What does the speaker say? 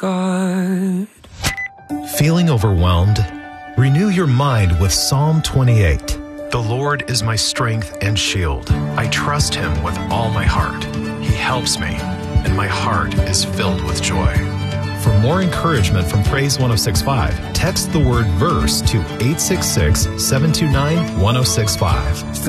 God. Feeling overwhelmed? Renew your mind with Psalm 28. The Lord is my strength and shield. I trust him with all my heart. He helps me, and my heart is filled with joy. For more encouragement from Praise 106.5, text the word verse to 866-729-1065.